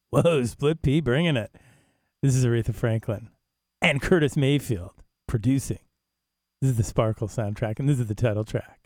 Whoa, Split Pea bringing it. This is Aretha Franklin and Curtis Mayfield producing. This is the Sparkle soundtrack, and this is the title track.